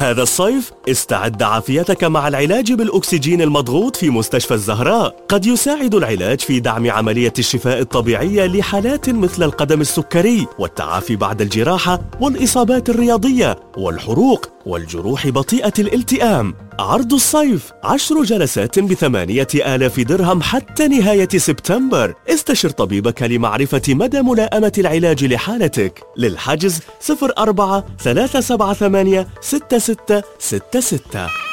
هذا الصيف استعد عافيتك مع العلاج بالأكسجين المضغوط في مستشفى الزهراء. قد يساعد العلاج في دعم عملية الشفاء الطبيعية لحالات مثل القدم السكري والتعافي بعد الجراحة والإصابات الرياضية والحروق والجروح بطيئة الالتئام. عرض الصيف 10 جلسات ب8,000 درهم حتى نهاية سبتمبر. استشر طبيبك لمعرفة مدى ملائمة العلاج لحالتك. للحجز 04 378 6666.